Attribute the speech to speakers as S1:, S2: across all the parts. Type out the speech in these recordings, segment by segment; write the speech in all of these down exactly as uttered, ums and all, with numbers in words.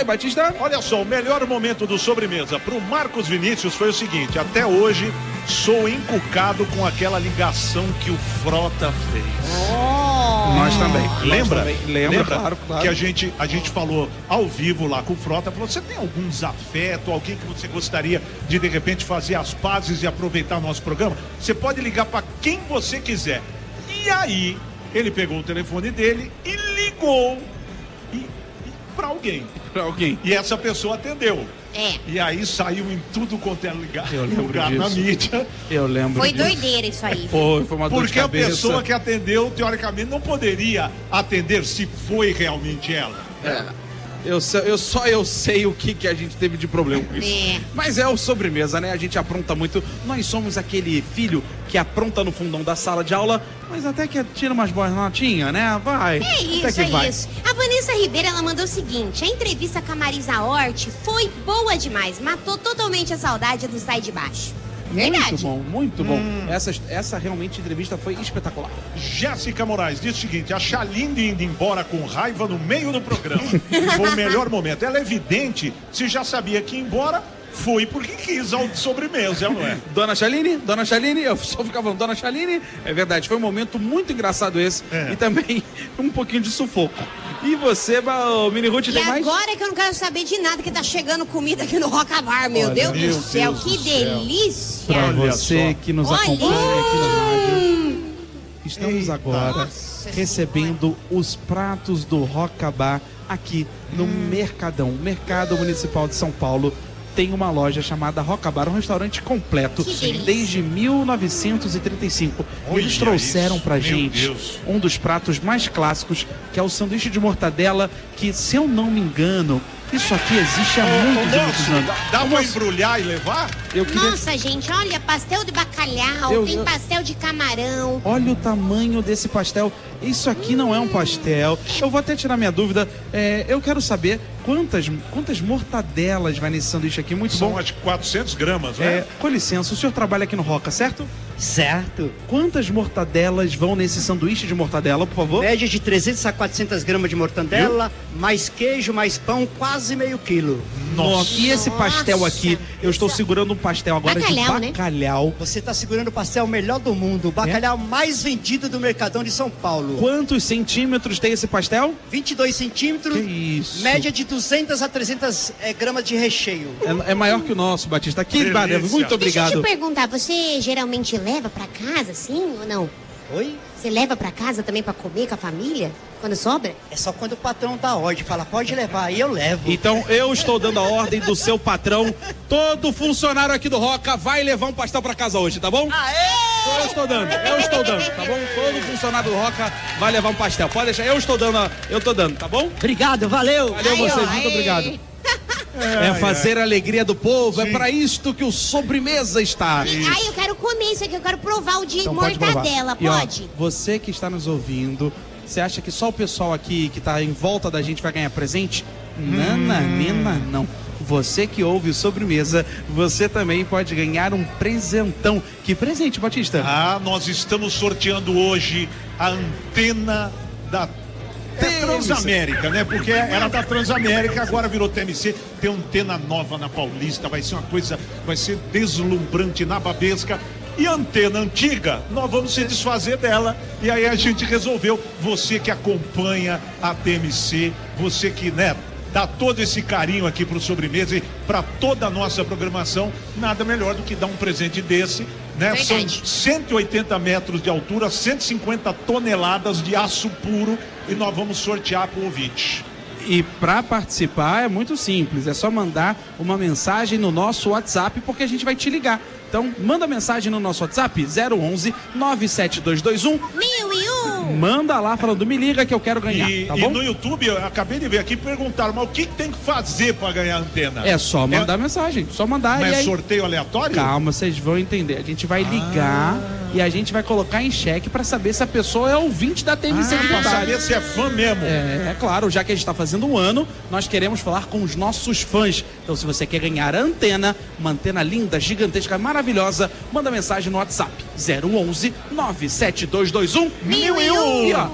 S1: Batista?
S2: Olha só, o melhor momento do Sobremesa pro Marcos Vinícius foi o seguinte: até hoje sou encucado com aquela ligação que o Frota fez.
S1: Oh. Nós também.
S2: Lembra?
S1: Nós também. Lembra,
S2: Lembra
S1: claro, claro.
S2: que a gente, a gente falou ao vivo lá com o Frota, falou: você tem algum desafeto, alguém que você gostaria de de repente fazer as pazes e aproveitar o nosso programa? Você pode ligar para quem você quiser. E aí, ele pegou o telefone dele e ligou e, e para alguém.
S1: Para alguém.
S2: E essa pessoa atendeu.
S3: É.
S2: E aí saiu em tudo quanto é lugar,
S1: Eu lembro
S2: lugar
S1: disso.
S2: na mídia.
S1: Eu lembro
S3: Foi
S1: disso.
S3: doideira isso aí.
S1: Foi, foi uma dor de
S2: Porque a
S1: cabeça.
S2: pessoa que atendeu, teoricamente, não poderia atender se foi realmente ela.
S1: É. Eu, só- eu só eu sei o que, que a gente teve de problema com isso.
S3: É.
S1: Mas é o Sobremesa, né? A gente apronta muito. Nós somos aquele filho que apronta no fundão da sala de aula, mas até que tira umas boas notinhas, né? Vai.
S3: É
S1: até
S3: isso,
S1: que
S3: é
S1: vai.
S3: isso. A Vanessa Ribeiro, ela mandou o seguinte: a entrevista com a Marisa Hort foi boa demais, matou totalmente a saudade do Sai de Baixo. Verdade.
S1: Muito bom, muito bom.
S2: Hum.
S1: Essa, essa realmente entrevista foi espetacular.
S2: Jéssica Moraes diz o seguinte: a Xalinde indo embora com raiva no meio do programa. Foi o melhor momento. Ela é evidente, se já sabia que ia embora, foi porque quis ao sobremesa, não é?
S1: Dona Chaline, Dona Chaline, eu só ficava falando, Dona Chaline, é verdade, foi um momento muito engraçado esse.
S2: É.
S1: E também um pouquinho de sufoco. E você, ô, Mini Ruth,
S3: E
S1: tem mais?
S3: agora que eu não quero saber de nada, que tá chegando comida aqui no Roca Bar, meu
S1: Olha,
S3: Deus
S2: meu
S3: do céu,
S2: Deus
S3: que
S2: do céu.
S3: delícia!
S1: Pra
S2: Olha
S1: você
S2: só.
S1: que nos
S3: Olha.
S1: acompanha aqui no rádio. Estamos
S2: Eita.
S1: agora
S3: Nossa
S1: recebendo os pratos do Roca Bar aqui no
S3: Hum.
S1: Mercadão. Mercado Municipal de São Paulo tem uma loja chamada Roca Bar, um restaurante completo
S3: Que delícia.
S1: desde mil novecentos e trinta e cinco.
S2: Olha
S1: Eles trouxeram
S2: isso,
S1: pra
S2: meu
S1: gente
S2: Deus.
S1: um dos pratos mais clássicos, que é o sanduíche de mortadela, que, se eu não me engano, isso aqui existe há
S2: Ô,
S1: muitos e
S2: moço,
S1: muitos anos.
S2: dá, dá
S1: Ô,
S2: pra
S1: moço,
S2: embrulhar e levar?
S1: eu queria...
S3: Nossa, gente, olha, pastel de bacalhau,
S1: Eu-
S3: tem
S1: eu-
S3: pastel de camarão.
S1: Olha o tamanho desse pastel. Isso aqui não é um pastel. Eu vou até tirar minha dúvida. É, eu quero saber quantas, quantas mortadelas vai nesse sanduíche aqui. Muito
S2: São
S1: bom.
S2: acho que quatrocentas gramas,
S1: É,
S2: né?
S1: com licença, o senhor trabalha aqui no Roca, certo?
S4: Certo.
S1: Quantas mortadelas vão nesse sanduíche de mortadela, por favor?
S4: Média de trezentas a quatrocentas gramas de mortandela, mais queijo, mais pão, quase meio quilo.
S1: Nossa. E esse pastel
S3: Nossa.
S1: aqui, eu estou segurando um pastel agora
S3: Bacalhau,
S1: de
S3: né?
S1: bacalhau.
S4: Você está segurando o pastel melhor do mundo, o bacalhau mais vendido do Mercadão de São Paulo.
S1: Quantos centímetros tem esse pastel?
S4: vinte e dois centímetros,
S1: Que isso?
S4: média de duzentas a trezentas eh, gramas de recheio.
S1: É, é maior que o nosso, Batista. Que
S2: Delícia.
S1: maravilha. Muito
S3: Deixa eu
S1: obrigado.
S3: te perguntar, você geralmente leva pra casa, assim, ou não?
S4: Oi?
S3: Você leva pra casa também pra comer com a família, quando sobra?
S4: É só quando o patrão dá ordem, fala, pode levar, aí eu levo.
S1: Então eu estou dando a ordem do seu patrão. Todo funcionário aqui do Roca vai levar um pastel pra casa hoje, tá bom?
S4: Aê!
S1: Eu estou dando, eu estou dando, tá bom? Todo funcionário do Roca vai levar um pastel. Pode deixar, eu estou dando, eu tô dando, tá bom?
S4: Obrigado, valeu!
S1: Valeu
S3: Ai,
S1: vocês,
S3: ai.
S1: muito obrigado. É fazer a alegria do povo, é pra isto que o Sobremesa está.
S3: Ai, eu quero comer isso aqui, eu quero provar o de
S1: Então pode provar.
S3: mortadela,
S1: E, ó,
S3: pode?
S1: você que está nos ouvindo, você acha que só o pessoal aqui que está em volta da gente vai ganhar presente? Nananina, não. Você que ouve o Sobremesa, você também pode ganhar um presentão. Que presente, Batista?
S2: Ah, nós estamos sorteando hoje a antena da é,
S1: T M C.
S2: Transamérica, né? Porque era da Transamérica, agora virou T M C. Tem antena nova na Paulista, vai ser uma coisa, vai ser deslumbrante na Babesca. E a antena antiga, nós vamos se desfazer dela. E aí a gente resolveu, você que acompanha a T M C, você que, né, dá todo esse carinho aqui pro Sobremesa e para toda a nossa programação, nada melhor do que dar um presente desse, né? São
S3: Verdade.
S2: cento e oitenta metros de altura, cento e cinquenta toneladas de aço puro e nós vamos sortear pro ouvinte.
S1: E para participar é muito simples, é só mandar uma mensagem no nosso WhatsApp, porque a gente vai te ligar. Então, manda mensagem no nosso WhatsApp, zero onze, nove sete dois dois um.
S3: Mil e um!
S1: Manda lá falando, me liga que eu quero ganhar,
S2: E,
S1: tá
S2: e
S1: bom?
S2: no YouTube, eu acabei de ver aqui, perguntaram, mas o que tem que fazer para ganhar a antena?
S1: É só mandar mensagem, só mandar.
S2: Mas
S1: e aí...
S2: sorteio aleatório?
S1: Calma, vocês vão entender. A gente vai ligar e a gente vai colocar em xeque para saber se a pessoa é ouvinte da T M C de
S2: Pra
S1: verdade.
S2: saber se é fã mesmo.
S1: É, é claro, já que a gente está fazendo um ano, nós queremos falar com os nossos fãs. Então, se você quer ganhar a antena, uma antena linda, gigantesca, maravilhosa, manda mensagem no WhatsApp zero onze, nove sete dois dois um.
S3: Mil e um.
S1: E ó,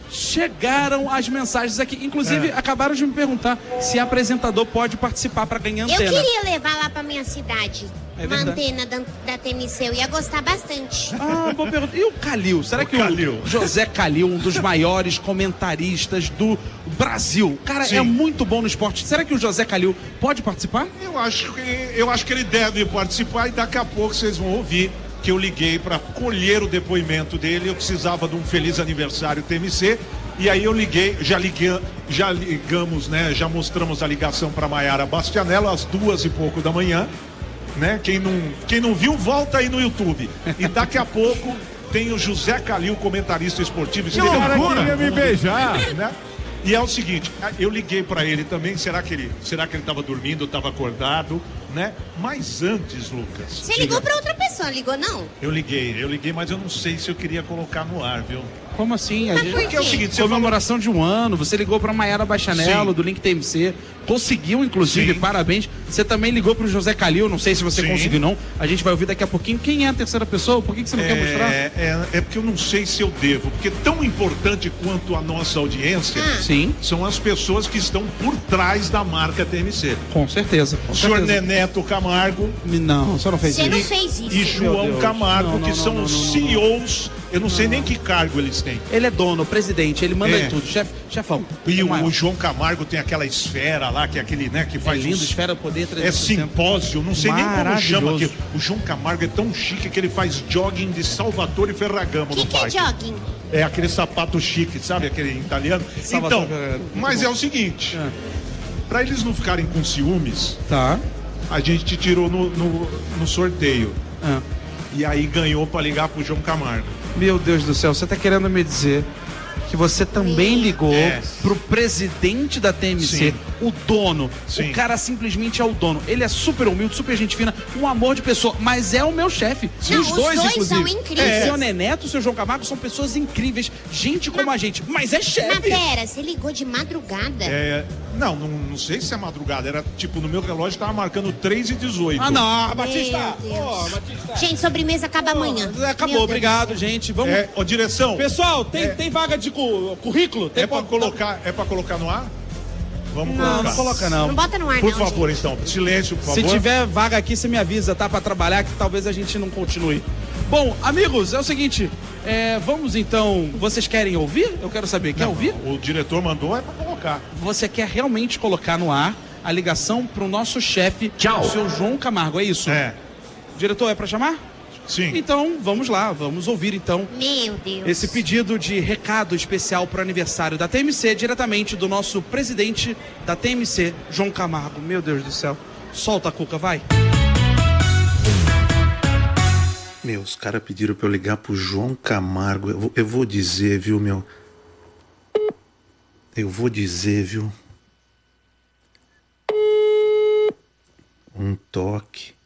S1: chegaram as mensagens aqui. Inclusive, é. acabaram de me perguntar se apresentador pode participar para ganhar antena.
S3: Eu queria levar lá pra minha cidade.
S1: É
S3: uma
S1: verdade.
S3: antena da, da T M C. Eu ia gostar bastante.
S1: Ah, boa pergunta. E o Calil? Será
S2: O
S1: que
S2: Calil.
S1: o José Calil, um dos maiores comentaristas do Brasil, o cara
S2: Sim.
S1: é muito bom no esporte. Será que o José Calil pode participar?
S2: Eu acho que, eu acho que ele deve participar e daqui a pouco vocês vão ouvir que eu liguei para colher o depoimento dele. Eu precisava de um feliz aniversário T M C. E aí eu liguei, já liguei, já ligamos, né? Já mostramos a ligação para Maiara Bastianello às duas e pouco da manhã, né? Quem não, quem não viu, volta aí no YouTube. E daqui a pouco tem o José Calil, comentarista esportivo.
S5: Que loucura! Queria me beijar,
S2: né? E é o seguinte, eu liguei para ele também. Será que ele, será que ele estava dormindo, estava acordado, né? Mas antes, Lucas.
S3: Você ligou pra outra pessoa, ligou não?
S2: Eu liguei, eu liguei, mas eu não sei se eu queria colocar no ar, viu?
S1: Como assim? A
S3: Mas
S1: gente...
S3: por
S2: Porque é o
S3: quê?
S2: seguinte, você
S1: Comemoração de um ano, você ligou para Maiara Bastianello,
S2: Sim.
S1: do Link T M C, conseguiu, inclusive,
S2: Sim.
S1: parabéns. Você também ligou para o José Calil, não sei se você
S2: Sim.
S1: conseguiu não, a gente vai ouvir daqui a pouquinho. Quem é a terceira pessoa? Por que, que você não quer mostrar?
S2: É, é, é porque eu não sei se eu devo, porque tão importante quanto a nossa audiência
S3: Ah.
S1: Sim,
S2: são as pessoas que estão por trás da marca T M C.
S1: com certeza. Com
S2: O senhor
S1: certeza.
S2: Neneto Camargo
S1: Não, você não fez
S3: Você
S1: isso.
S3: não fez isso.
S2: e João
S1: Deus.
S2: Camargo,
S1: Não, não,
S2: que
S1: não,
S2: são
S1: não,
S2: os
S1: não, não,
S2: C E Os, eu não sei nem que cargo eles têm.
S1: Ele é dono, presidente, ele manda
S2: É.
S1: em tudo, chef, chefão.
S2: E
S1: É
S2: o,
S1: maior.
S2: o João Camargo tem aquela esfera lá, que é aquele, né, que
S1: É
S2: faz
S1: lindo,
S2: uns-
S1: esfera poder
S2: É
S1: trezentos e sessenta.
S2: simpósio, não sei nem como chama
S1: Maravilhoso.
S2: aqui. O João Camargo é tão chique que ele faz jogging de Salvatore Ferragamo
S3: O que,
S2: no
S3: que é
S2: parque.
S3: jogging?
S2: É aquele sapato chique, sabe? Aquele italiano.
S1: Salvatore
S2: Então,
S1: Ferragamo, muito
S2: mas
S1: bom.
S2: é o seguinte,
S1: Ah.
S2: pra eles não ficarem com ciúmes,
S1: Tá.
S2: a gente te tirou no, no, no sorteio.
S1: Ah.
S2: E aí ganhou pra ligar pro João Camargo.
S1: Meu Deus do céu, você tá querendo me dizer que você também ligou
S2: É.
S1: pro presidente da T M C,
S2: Sim.
S1: o dono.
S2: Sim.
S1: O cara simplesmente é o dono. Ele é super humilde, super gente fina, um amor de pessoa, mas é o meu chefe.
S3: Não,
S1: os
S3: os
S1: dois,
S3: dois
S1: inclusive.
S3: são incríveis.
S1: É. O seu Neneto, o seu João Camargo são pessoas incríveis, gente como a gente, mas é
S3: Mas
S1: chefe.
S3: pera, você ligou de madrugada?
S2: É, não, não, não sei se é madrugada. Era tipo, no meu relógio tava marcando três e dezoito.
S1: Ah, não,
S3: Meu
S1: Batista.
S3: Deus.
S1: Pô, Batista.
S3: Gente, sobremesa acaba amanhã.
S1: Pô, Acabou,
S3: Meu Deus
S1: obrigado,
S3: do céu.
S1: gente. Vamos.
S2: É, ô, direção,
S1: Pessoal, tem,
S2: É.
S1: tem vaga de cu- currículo? Tem
S2: é pra
S1: po-
S2: colocar, é pra colocar no ar? Vamos
S1: Não,
S2: colocar.
S1: não coloca não.
S3: Não bota no ar,
S2: Por
S3: não,
S2: favor,
S3: gente.
S2: então, silêncio, por
S1: Se
S2: favor.
S1: tiver vaga aqui, você me avisa, tá? Pra trabalhar, que talvez a gente não continue. Bom, amigos, é o seguinte. é, vamos então. Vocês querem ouvir? Eu quero saber. Quer
S2: Não,
S1: ouvir?
S2: O diretor mandou, é pra colocar.
S1: Você quer realmente colocar no ar a ligação pro nosso chefe, o seu João Camargo, é isso?
S2: É,
S1: Diretor, é pra chamar?
S2: sim.
S1: Então, vamos lá, vamos ouvir então
S3: Meu Deus.
S1: esse pedido de recado especial pro aniversário da T M C, diretamente do nosso presidente da T M C, João Camargo. Meu Deus do céu. Solta a cuca, vai.
S6: Meu, os caras pediram pra eu ligar pro João Camargo. Eu vou, eu vou dizer, viu, meu? Eu vou dizer, viu? Um toque.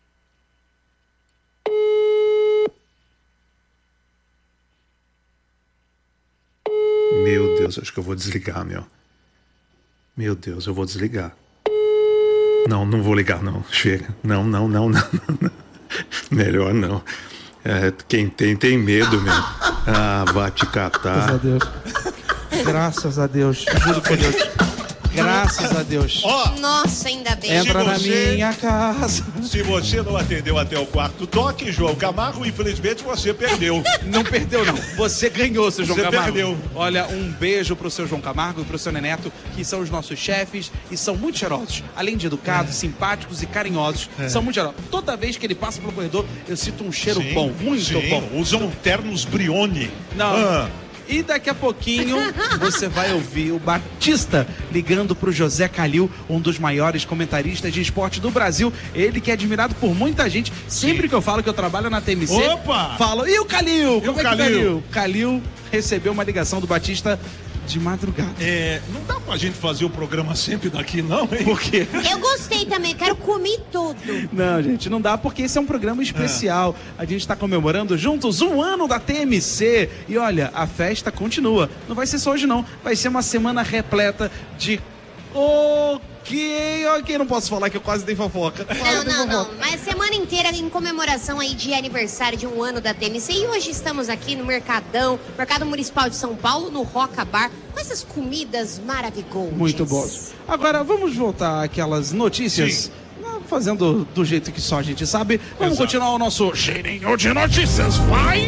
S6: Meu Deus, acho que eu vou desligar, meu. Meu Deus, eu vou desligar. Não, não vou ligar, não. Chega. Não, não, não, não, não. não. Melhor não. É, quem tem, tem medo, meu. Ah, vai te
S1: Graças a
S6: catar.
S1: Deus. Graças a Deus. Juro por Deus. Graças a Deus.
S2: Ó,
S3: Nossa, ainda bem.
S1: Entra na
S2: você-
S1: minha casa.
S2: se você não atendeu até o quarto toque, João Camargo, infelizmente você perdeu.
S1: Não perdeu, não. Você ganhou, seu João
S2: Você
S1: Camargo.
S2: perdeu.
S1: Olha, um beijo pro seu João Camargo e pro seu Neneto, que são os nossos chefes e são muito cheirosos. Além de educados, simpáticos e carinhosos, são muito cheirosos. Toda vez que ele passa pelo corredor, eu sinto um cheiro
S2: Sim,
S1: bom, muito
S2: sim,
S1: bom.
S2: usam ternos Brioni.
S1: Não.
S2: Ah,
S1: E daqui a pouquinho você vai ouvir o Batista ligando pro José Calil, um dos maiores comentaristas de esporte do Brasil. Ele que é admirado por muita gente. Sempre
S2: Sim.
S1: que eu falo que eu trabalho na T M C,
S2: Opa!
S1: falo, e o Calil? Como
S2: o
S1: é que
S2: Calil?
S1: Calil? Calil recebeu uma ligação do Batista de madrugada.
S2: é, não dá pra gente fazer o programa sempre daqui, não, hein?
S1: Por quê?
S3: Eu gostei também, quero comer tudo.
S1: Não, gente, não dá porque esse é um programa especial. A gente está comemorando juntos um ano da T M C. E olha, a festa continua. Não vai ser só hoje, não. Vai ser uma semana repleta de Ok, ok, não posso falar que eu quase dei fofoca. Quase
S3: Não,
S1: dei
S3: não, não.
S1: fofoca.
S3: Mas semana inteira em comemoração aí de aniversário de um ano da T M C. E hoje estamos aqui no Mercadão, Mercado Municipal de São Paulo, no Roca Bar, com essas comidas maravilhosas.
S1: Muito bons. Agora, vamos voltar àquelas notícias.
S2: Sim.
S1: Não, fazendo do jeito que só a gente sabe. Vamos
S2: Exato.
S1: continuar o nosso cheirinho de notícias, vai!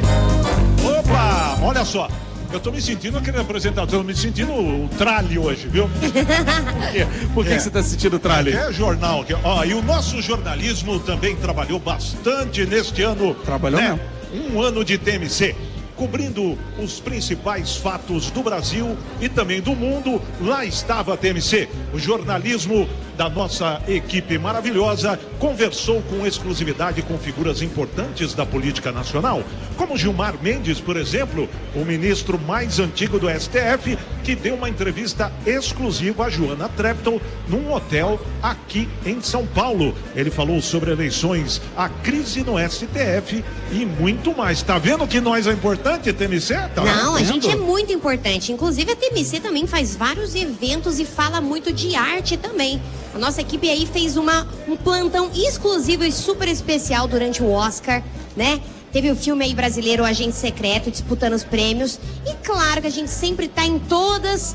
S2: Opa, olha só. Eu tô me sentindo aquele apresentador, tô me sentindo o tralhe hoje, viu?
S1: Por que,
S2: É.
S1: que você tá sentindo tralha?
S2: É jornal. aqui. Ó, e o nosso jornalismo também trabalhou bastante neste ano.
S1: Trabalhou
S2: né? Um ano de T M C. Cobrindo os principais fatos do Brasil e também do mundo, lá estava a T M C. O jornalismo da nossa equipe maravilhosa conversou com exclusividade com figuras importantes da política nacional, como Gilmar Mendes, por exemplo, o ministro mais antigo do S T F, que deu uma entrevista exclusiva a Joana Treptow num hotel aqui em São Paulo. Ele falou sobre eleições, a crise no S T F e muito mais. Tá vendo que nós é importante, T M C? Tá
S3: Não, a
S2: vendo?
S3: gente é muito importante. Inclusive a T M C também faz vários eventos e fala muito de arte também. A nossa equipe aí fez uma, um plantão exclusivo e super especial durante o Oscar, né? Teve o filme aí brasileiro, o Agente Secreto, disputando os prêmios. E claro que a gente sempre tá em todas...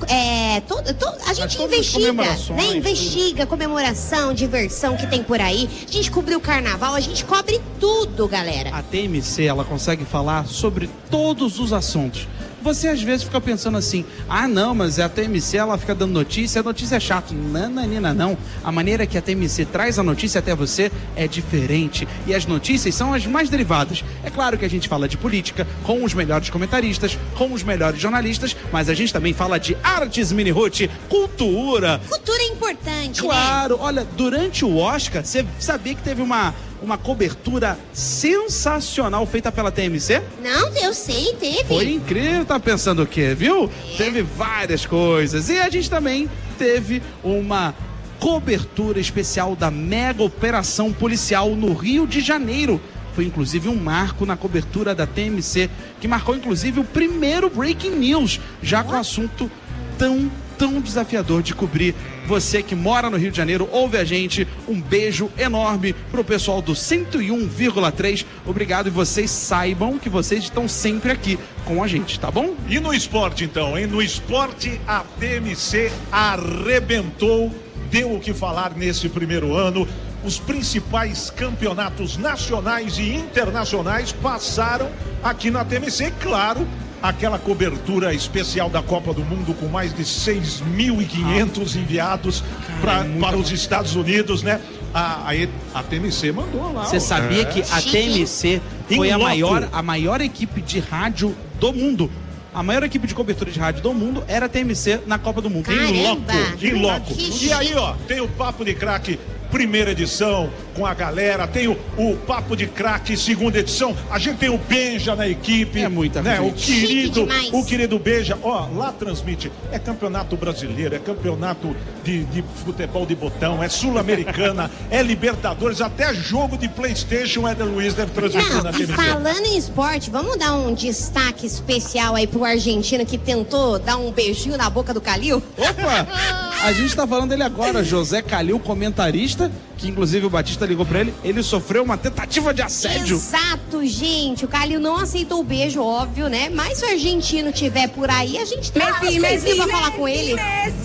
S3: É, to, to, a gente
S1: todas as
S3: investiga,
S1: comemorações,
S3: né? Investiga comemoração, diversão que tem por aí. A gente cobriu o carnaval, a gente cobre tudo, galera.
S1: A T M C, ela consegue falar sobre todos os assuntos. Você às vezes fica pensando assim, ah não, mas a T M C ela fica dando notícia, a notícia é chato. Não, Nanina, não. A maneira que a T M C traz a notícia até você é diferente. E as notícias são as mais derivadas. É claro que a gente fala de política, com os melhores comentaristas, com os melhores jornalistas, mas a gente também fala de artes, mini-route, cultura.
S3: Cultura é importante, né?
S1: Claro, olha, durante o Oscar, você sabia que teve uma, uma cobertura sensacional feita pela T M C?
S3: Não, eu sei, teve.
S1: Foi incrível, tá pensando o quê, viu?
S3: É.
S1: Teve várias coisas. E a gente também teve uma cobertura especial da mega operação policial no Rio de Janeiro. Foi inclusive um marco na cobertura da T M C, que marcou inclusive o primeiro Breaking News, já com o assunto tão, tão desafiador de cobrir. Você que mora no Rio de Janeiro, ouve a gente, um beijo enorme pro pessoal do cento e um vírgula três. Obrigado, e vocês saibam que vocês estão sempre aqui com a gente, tá bom?
S2: E no esporte, então, hein? No esporte, a T M C arrebentou, deu o que falar nesse primeiro ano. Os principais campeonatos nacionais e internacionais passaram aqui na T M C, claro. Aquela cobertura especial da Copa do Mundo com mais de seis mil e quinhentos enviados pra,
S1: é
S2: para os Estados Unidos, né? A, a, a T M C mandou lá.
S1: Você
S2: ó.
S1: sabia
S2: É.
S1: que a
S3: Chique.
S1: T M C foi
S2: Em
S1: a
S2: loco.
S1: maior, a maior equipe de rádio do mundo? A maior equipe de cobertura de rádio do mundo era a T M C na Copa do Mundo.
S3: Caramba.
S2: Em loco, em loco.
S3: Que
S2: E aí, ó, tem o Papo de Craque, primeira edição, com a galera. Tem o, o Papo de Craque, segunda edição. A gente tem o Benja na equipe.
S1: É muita
S2: né? O
S1: gente.
S2: querido,
S3: Chique demais.
S2: o querido Benja. Ó, lá transmite. É campeonato brasileiro, é campeonato de, de futebol de botão, é sul-americana, é Libertadores, até jogo de PlayStation é da Luiz deve transmitir na
S3: Não,
S2: T
S3: e
S2: V C.
S3: falando em esporte, vamos dar um destaque especial aí pro argentino que tentou dar um beijinho na boca do Calil?
S1: Opa! A gente tá falando dele agora, José Calil, comentarista, que inclusive o Batista ligou pra ele, ele sofreu uma tentativa de assédio.
S3: Exato, gente. O Calil não aceitou o beijo, óbvio, né? Mas se o argentino tiver por aí, a gente tem
S7: Messi,
S3: uma
S7: Messi,
S3: pra falar com ele.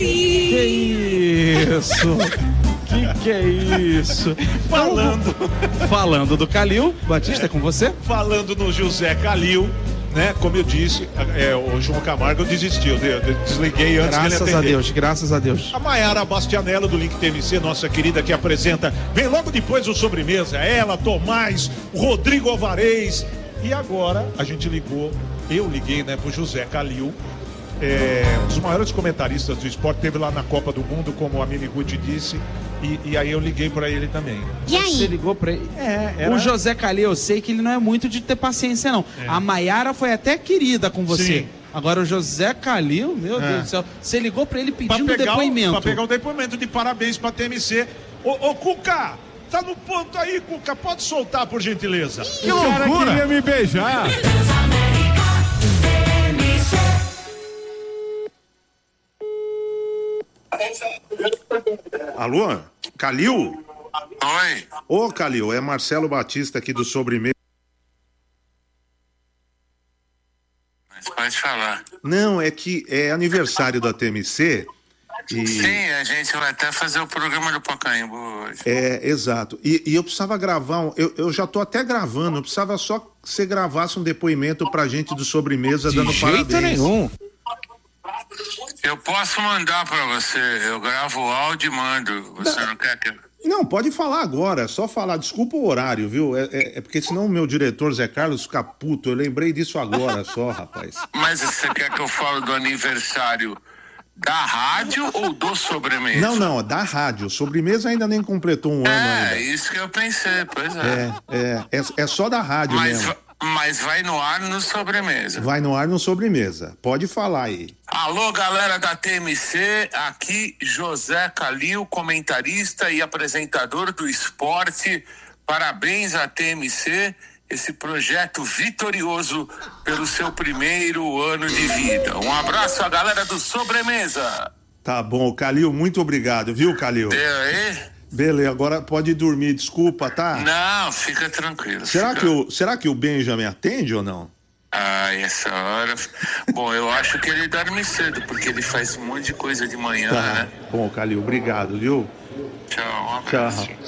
S1: Que isso? Que que é isso?
S2: Falando.
S1: Falando do Calil, Batista, é com você?
S2: Falando no José Calil, né? Como eu disse, é, o João Camargo desistiu, eu desliguei antes
S1: Graças
S2: dele
S1: a
S2: atender.
S1: Deus, graças a Deus.
S2: A Maiara Bastianello do Link T M C, nossa querida que apresenta, vem logo depois do Sobremesa, ela, Tomás, o Rodrigo Alvarez. E agora a gente ligou, eu liguei, né, pro José Calil, é, um dos maiores comentaristas do esporte, teve lá na Copa do Mundo, como a Mini Ruth disse, e, e aí eu liguei pra ele também.
S3: E
S1: Você
S3: aí?
S1: ligou pra ele?
S2: É, era-
S1: O José Calil, eu sei que ele não é muito de ter paciência, não. A Maiara foi até querida com você.
S2: Sim.
S1: Agora o José Calil, meu
S2: É.
S1: Deus do céu, você ligou pra ele
S2: Pra
S1: pedindo
S2: pegar, o,
S1: depoimento.
S2: pra pegar o depoimento de parabéns pra T M C. Ô, ô Cuca, tá no ponto aí, Cuca, pode soltar por gentileza.
S5: Que o cara queria me beijar.
S8: Atenção.
S6: Alô? Calil?
S7: Oi.
S6: Ô, Calil, é Marcelo Batista aqui do Sobremesa.
S7: Mas pode falar.
S6: Não, é que é aniversário da T M C e...
S7: Sim, a gente vai até fazer o programa do Pacaembu hoje.
S6: É, exato. E, e eu precisava gravar, um, eu, eu já tô até gravando, eu precisava só que você gravasse um depoimento pra gente do Sobremesa
S5: De
S6: dando
S5: jeito
S6: parabéns.
S5: nenhum.
S7: Eu posso mandar pra você, eu gravo o áudio e mando. Você não quer que...
S6: Não, pode falar agora, é só falar. Desculpa o horário, viu? É, é, é porque senão o meu diretor Zé Carlos fica puto. Eu lembrei disso agora só, rapaz.
S7: Mas você quer que eu fale do aniversário da rádio ou do Sobremesa?
S6: Não, não, da rádio. Sobremesa ainda nem completou um ano
S7: É,
S6: ainda.
S7: isso que eu pensei, pois é.
S6: É, é, é, é só da rádio
S7: Mas,
S6: mesmo.
S7: va- mas vai no ar no Sobremesa.
S6: Vai no ar no Sobremesa. Pode falar aí.
S7: Alô, galera da T M C, aqui José Calil, comentarista e apresentador do esporte. Parabéns à T M C, esse projeto vitorioso pelo seu primeiro ano de vida. Um abraço à galera do Sobremesa.
S6: Tá bom, Calil, muito obrigado, viu, Calil?
S7: Deu aí?
S6: Beleza, agora pode dormir, desculpa, tá?
S7: Não, fica tranquilo.
S6: Será
S7: fica...
S6: que, o, será que o Benjamin atende ou não?
S7: Ah, essa hora... Bom, eu acho que ele dorme cedo, porque ele faz um monte de coisa de manhã,
S6: Tá.
S7: né?
S6: Bom, Calil, obrigado, viu?
S7: Tchau, um abraço.
S6: Tchau.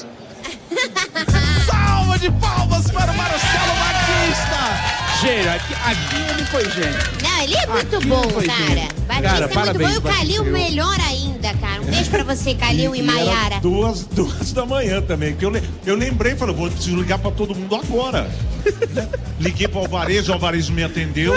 S1: Salva de palmas para o Marcelo Batista! Gênio, aqui, aqui ele foi gênio.
S3: Não, ele é muito
S1: Aqui
S3: bom,
S1: foi
S3: cara.
S1: gênio.
S3: Batista
S1: Cara,
S3: é muito
S1: parabéns,
S3: bom e o Calil
S1: Batista.
S3: melhor ainda, cara. Um beijo pra você, Calil e,
S2: era
S3: Maiara.
S2: Duas, duas da manhã também, que eu, le- eu lembrei, falei, vou preciso ligar pra todo mundo agora. Né? Liguei pro Alvarez, o Alvarez me atendeu.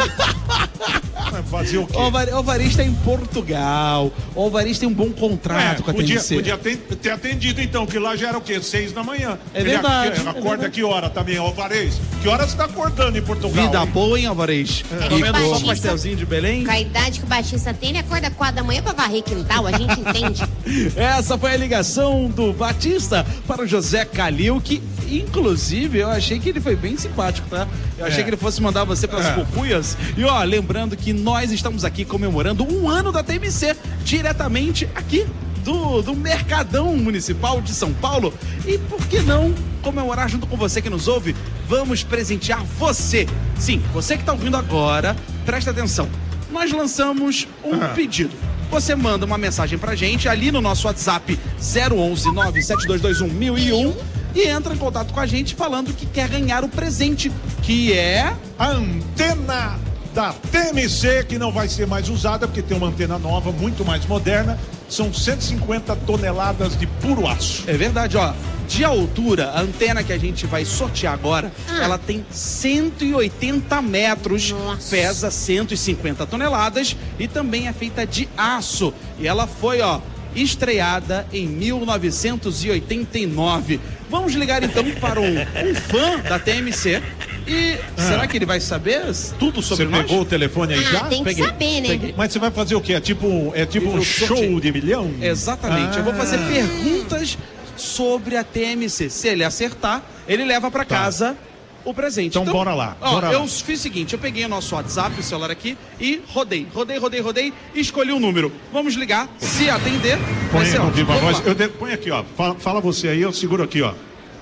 S2: Vai fazer o quê?
S1: O Alvar- o Alvarez tá em Portugal. O Alvarez tem um bom contrato
S2: É,
S1: com a
S2: podia,
S1: T M C.
S2: podia ter, ter atendido então, que lá já era o quê? Seis da manhã.
S1: É verdade,
S2: Ele ac-
S1: é
S2: acorda
S1: verdade.
S2: que hora também, Alvarez? Que hora você tá acordando em Portugal?
S1: Vida
S2: hein?
S1: boa, hein, Alvarez?
S3: É.
S1: Comendo só
S3: Batista.
S1: pastelzinho de Belém.
S3: Com a idade que o Batista tem, ele acorda quatro da manhã pra varrer quintal, a gente entende.
S1: Essa foi a ligação do Batista para o José Calil, que inclusive eu achei que ele foi bem simpático, tá? Eu achei
S2: É.
S1: que ele fosse mandar você para as
S2: É.
S1: cucuias. E ó, lembrando que nós estamos aqui comemorando um ano da T M C, diretamente aqui do, do Mercadão Municipal de São Paulo. E por que não comemorar junto com você que nos ouve? Vamos presentear você. Sim, você que está ouvindo agora, presta atenção. Nós lançamos um
S2: Ah.
S1: pedido. Você manda uma mensagem pra gente ali no nosso WhatsApp zero onze nove sete dois dois um mil e um e entra em contato com a gente falando que quer ganhar o presente, que é...
S2: A antena da T M C, que não vai ser mais usada, porque tem uma antena nova, muito mais moderna. São cento e cinquenta toneladas de puro aço.
S1: É verdade, ó. De altura, a antena que a gente vai sortear agora,
S3: Ah.
S1: ela tem cento e oitenta metros,
S3: Nossa.
S1: pesa cento e cinquenta toneladas e também é feita de aço. E ela foi, ó, estreada em mil novecentos e oitenta e nove. Vamos ligar então para um, um fã da T M C. E será que ele vai saber tudo sobre
S2: Você
S1: nós?
S2: pegou o telefone aí já?
S3: Ah, tem que
S1: Peguei,
S3: saber, né?
S1: peguei.
S2: Mas você vai fazer o quê? É tipo, um- é tipo um
S1: Eu
S2: show
S1: sorteio.
S2: de milhão?
S1: Exatamente. Eu vou fazer
S2: Ah.
S1: perguntas sobre a T M C. Se ele acertar, ele leva pra
S2: Tá.
S1: casa o presente.
S2: Então, bora lá,
S1: Ó,
S2: bora
S1: eu
S2: lá.
S1: fiz o seguinte, eu peguei o nosso WhatsApp, o celular aqui e rodei, rodei, rodei, rodei e escolhi um número. Vamos ligar. Se atender, vai
S2: Põe
S1: ser
S2: no
S1: ótimo.
S2: viva
S1: Vamos
S2: voz.
S1: lá.
S2: Eu de- põe aqui, ó. Fala, fala você aí, eu seguro aqui, ó.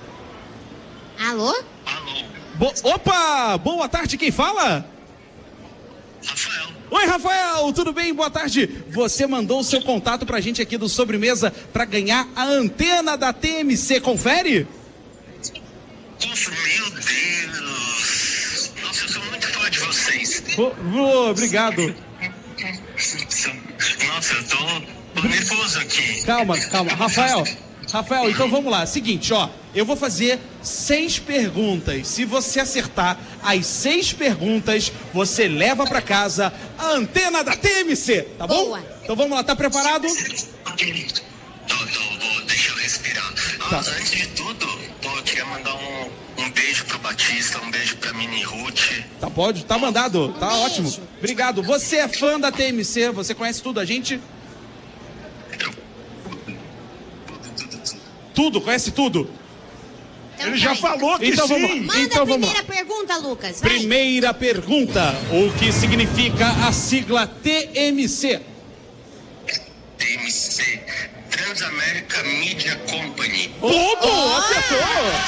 S3: Alô?
S1: Bo- Opa! Boa tarde, quem fala?
S7: Rafael.
S1: Oi, Rafael, tudo bem? Boa tarde. Você mandou o seu contato pra gente aqui do Sobremesa pra ganhar a antena da T M C. Confere?
S7: Meu Deus. Nossa, eu sou muito fã de vocês.
S1: Ô, ô, obrigado.
S7: Nossa, eu tô, tô nervoso aqui.
S1: Calma, calma. Rafael, Rafael, então vamos lá. Seguinte, ó. Eu vou fazer seis perguntas. Se você acertar as seis perguntas, você leva pra casa a antena da T M C, tá bom?
S3: Boa.
S1: Então vamos lá, tá preparado?
S7: Tô, tô, vou, deixa eu respirar. Ah,
S1: Tá.
S7: Antes de tudo, tô, eu queria mandar um, um beijo pro Batista, um beijo pra Mini Ruth.
S1: Tá, pode? Tá mandado. Tá
S3: beijo.
S1: ótimo. Obrigado. Você é fã da T M C? Você conhece tudo a gente? Tudo, conhece tudo?
S3: Então
S2: Ele já
S3: vai.
S2: falou que
S1: Então
S2: sim.
S1: vamos-
S3: Manda
S1: Então
S3: a
S1: vamos
S3: primeira pergunta, Lucas. Vai.
S1: Primeira pergunta. O que significa a sigla T M C?
S7: T M C, Transamérica Media Company.
S1: Tudo! Acertou!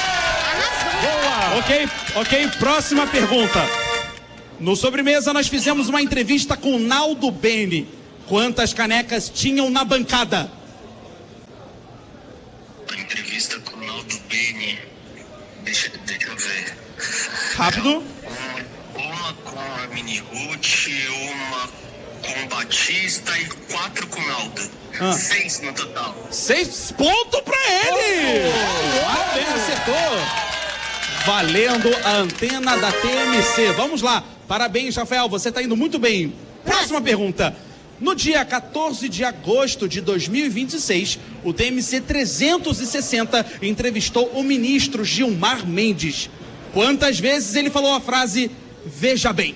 S1: Boa! Ok, ok, próxima pergunta. No Sobremesa nós fizemos uma entrevista com o Naldo Bene. Quantas canecas tinham na bancada?
S7: A entrevista com o Naldo Bene. Deixa, deixa eu ver.
S1: Rápido.
S7: Uma, uma com a Mini Ruth, uma com o Batista e quatro com o Naldo.
S1: Ah.
S7: Seis no total.
S1: Seis pontos pra ele! Ah, bem, acertou! Valendo a antena da T M C. Vamos lá. Parabéns, Rafael. Você tá indo muito bem. Próxima pergunta. No dia quatorze de agosto de dois mil e vinte e seis, o T M C trezentos e sessenta entrevistou o ministro Gilmar Mendes. Quantas vezes ele falou a frase "veja bem"?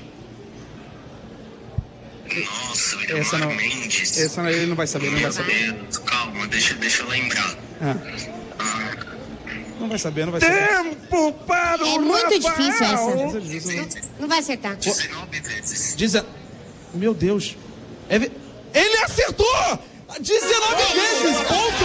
S7: Nossa, Gilmar
S1: Essa não,
S7: Mendes.
S1: essa não, ele não vai saber, não vai
S7: Meu
S1: saber.
S7: Deus, calma, deixa, deixa eu lembrar.
S1: Ah,
S7: Ah,
S1: não vai saber, não vai saber.
S2: Tempo para o
S3: É muito
S2: Rafael.
S3: difícil essa.
S1: Essa é difícil, não.
S3: Não vai acertar.
S7: dezenove vezes.
S1: Diz... Meu Deus. É ve- Ele acertou! dezenove vezes, ponto!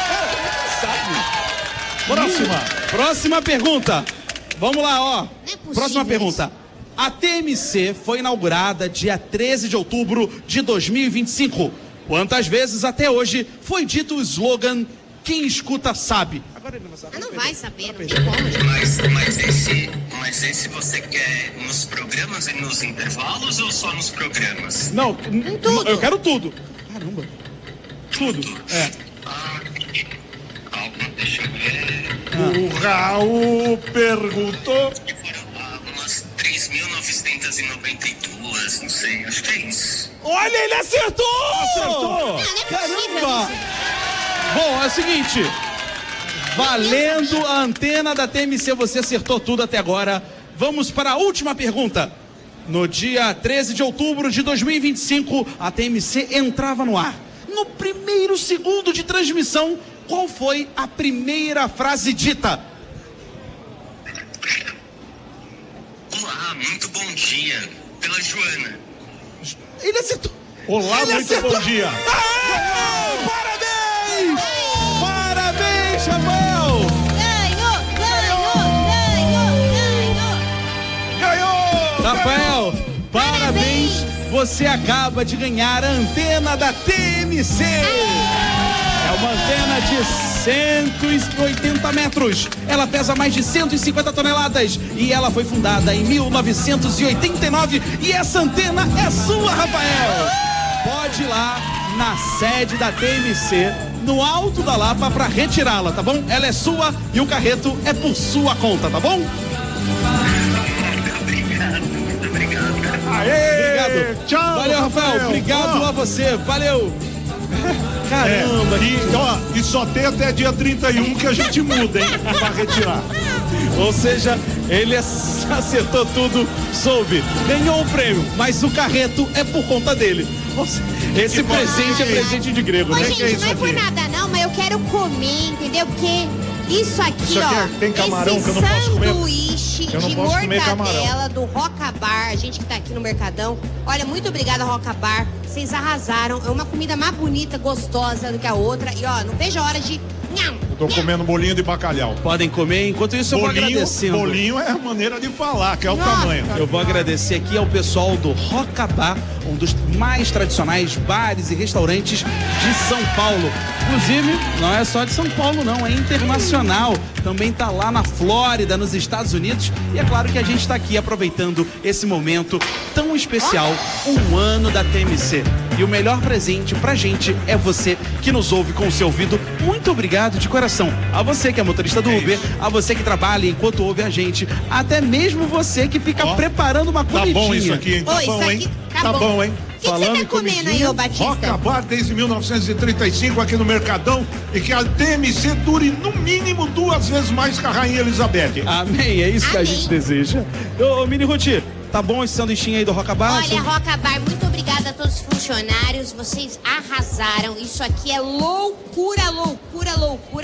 S1: Sabe?
S2: Próxima.
S1: Próxima pergunta. Vamos lá, ó.
S3: é possível
S1: Próxima
S3: isso.
S1: pergunta. A T M C foi inaugurada dia treze de outubro de dois mil e vinte e cinco. Quantas vezes até hoje foi dito o slogan "Quem escuta sabe"? Agora ele não vai saber.
S3: Ah, não vai saber, não tem como, gente.
S7: Mas, mas, esse, mas esse você quer nos programas e nos intervalos ou só nos programas?
S1: Não,
S3: tudo.
S1: eu quero tudo. Caramba. Tudo. É.
S7: Ah, calma, deixa eu ver.
S2: O Raul perguntou.
S7: Que foram ah, umas três mil novecentos e noventa e duas, não sei, acho que é isso.
S1: Olha, ele acertou!
S2: Acertou!
S3: Não, não é possível
S1: Caramba!
S3: isso.
S1: Bom, é o seguinte. Valendo a antena da T M C, você acertou tudo até agora. Vamos para a última pergunta. No dia treze de outubro de dois mil e vinte e cinco, a T M C entrava no ar. No primeiro segundo de transmissão, qual foi a primeira frase dita?
S7: Olá, muito bom dia. Pela Joana.
S1: Ele acertou.
S2: Olá,
S1: Ele
S2: muito
S1: acertou.
S2: bom dia.
S1: Ah, parabéns! Parabéns, Rafael!
S3: Ganhou, ganhou, ganhou, ganhou.
S2: Ganhou!
S1: Rafael, parabéns!
S3: Parabéns.
S1: Você acaba de ganhar a antena da T M C! É uma antena de cento e oitenta metros. Ela pesa mais de cento e cinquenta toneladas e ela foi fundada em mil novecentos e oitenta e nove. E essa antena é sua, Rafael! Pode ir lá na sede da T M C, no Alto da Lapa, para retirá-la, tá bom? Ela é sua e o carreto é por sua conta, tá bom?
S7: Muito obrigado, muito obrigado.
S2: Aê!
S1: Obrigado.
S2: Tchau,
S1: Valeu, Rafael. Obrigado
S2: Ó,
S1: a você. Valeu. Caramba.
S2: É, e, ó, e só tem até dia trinta e um que a gente muda, hein? Pra retirar.
S1: Ou seja, ele acertou tudo, soube, ganhou o prêmio, mas o carreto é por conta dele. Ou seja, esse
S2: Que bom.
S1: presente é presente de grego,
S3: Ô,
S1: né?
S3: gente,
S2: que é isso
S3: não é por
S2: aqui?
S3: nada não, mas eu quero comer, entendeu? Porque isso aqui,
S2: Isso aqui
S3: ó,
S2: é- tem camarão
S3: esse
S2: que eu não posso comer.
S3: sanduíche
S2: Eu não
S3: de
S2: posso comer
S3: mortadela
S2: camarão.
S3: do Roca Bar, a gente que tá aqui no Mercadão. Olha, muito obrigada, Roca Bar. Vocês arrasaram. É uma comida mais bonita, gostosa do que a outra. E ó, não vejo a hora de... Nham,
S2: Tô
S3: nham.
S2: comendo bolinho de bacalhau.
S1: Podem comer, enquanto isso eu vou
S2: Bolinho,
S1: agradecendo.
S2: bolinho é a maneira de falar, que é o
S3: Nossa.
S2: tamanho.
S1: Eu vou agradecer aqui ao pessoal do Roca Bar, um dos mais tradicionais bares e restaurantes de São Paulo. Inclusive, não é só de São Paulo, não, é internacional. Também tá lá na Flórida, nos Estados Unidos. E é claro que a gente está aqui aproveitando esse momento tão especial, um ano da T M C. E o melhor presente pra gente é você que nos ouve com o seu ouvido. Muito obrigado de coração. A você que é motorista do Uber, a você que trabalha enquanto ouve a gente, até mesmo você que fica
S2: Ó,
S1: preparando uma
S2: Tá
S1: comidinha.
S2: bom isso aqui, hein? Tá
S3: Ô, isso
S2: bom, hein?
S3: aqui tá
S2: Tá
S3: bom.
S2: bom, hein?
S3: O que, que você
S1: Falando
S3: tá
S1: em
S3: comendo aí,
S1: comidinha,
S3: ô Batista?
S2: Roca Bar desde mil novecentos e trinta e cinco aqui no Mercadão e que a T M C dure no mínimo duas vezes mais que a Rainha Elizabeth.
S1: Amém, é isso que a
S3: Amém.
S1: gente deseja. Ô, ô Mini Ruth, tá bom esse sanduichinho aí do Roca Bar?
S3: Olha, Roca Bar, muito obrigada a todos os funcionários. Vocês arrasaram. Isso aqui é loucura, loucura, loucura.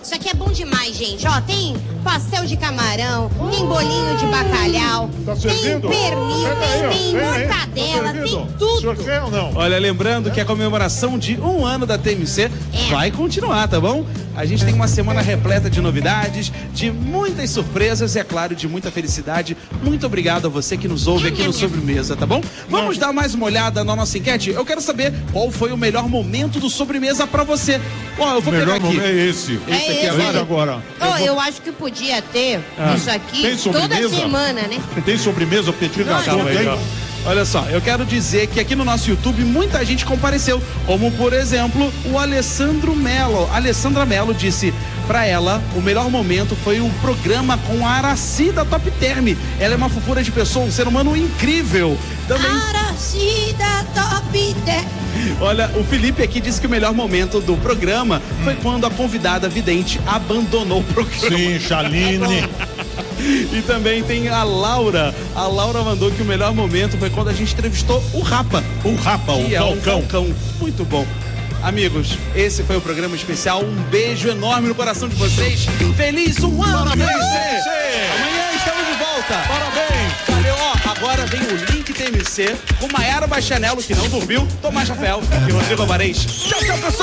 S3: Isso aqui é bom demais, gente. Ó, tem pastel de camarão, tem bolinho de bacalhau,
S2: Tá
S3: tem
S2: servindo?
S3: pernil,
S2: Pega aí, ó.
S3: tem, tem
S2: Vem aí.
S3: mortadela,
S2: Tá
S3: tem
S2: servindo?
S3: tudo.
S2: O senhor quer ou não?
S1: Olha, lembrando que a comemoração de um ano da T M C
S3: É.
S1: vai continuar, tá bom? A gente tem uma semana repleta de novidades, de muitas surpresas e, é claro, de muita felicidade. Muito obrigado a você que nos ouve aqui no Sobremesa, tá bom? Vamos dar mais uma olhada na nossa enquete? Eu quero saber qual foi o melhor momento do Sobremesa pra você. Ó, eu vou
S2: O melhor
S1: pegar aqui.
S2: momento é esse.
S3: É
S1: Esse aqui
S3: esse
S1: agora?
S3: aí.
S2: agora.
S3: Ó, eu acho que podia ter isso aqui
S2: Tem
S3: toda
S2: sobremesa?
S3: semana, né?
S2: Tem sobremesa, petit gâteau,
S1: Calma aí,
S2: tem?
S1: calma. Olha só, eu quero dizer que aqui no nosso YouTube muita gente compareceu, como por exemplo o Alessandro Melo. A Alessandra Melo disse pra ela o melhor momento foi o programa com a Araci da Top Term. Ela é uma fofura de pessoa, um ser humano incrível. Também,
S3: Aracida Top Term.
S1: olha, o Felipe aqui disse que o melhor momento do programa foi quando a convidada vidente abandonou o programa.
S2: Sim, Chaline.
S1: E também tem a Laura. A Laura mandou que o melhor momento foi quando a gente entrevistou o Rapa.
S2: O Rapa, o
S1: que é
S2: Falcão.
S1: o Falcão. Muito bom. Amigos, esse foi o programa especial. Um beijo enorme no coração de vocês. Feliz um ano!
S2: Parabéns,
S1: T M C.
S2: T M C.
S1: Amanhã estamos de volta.
S2: Parabéns.
S1: Valeu, ó. Agora vem o Link T M C com Maiara Baixanello, que não dormiu, Tomás Rafael e Rodrigo Alvarez. Tchau, tchau, pessoal.